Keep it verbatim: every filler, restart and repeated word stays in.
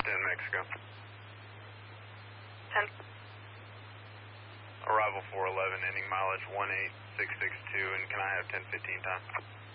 ten Mexico. ten. Arrival four eleven, ending mileage one eight six six two, and can I have ten fifteen time?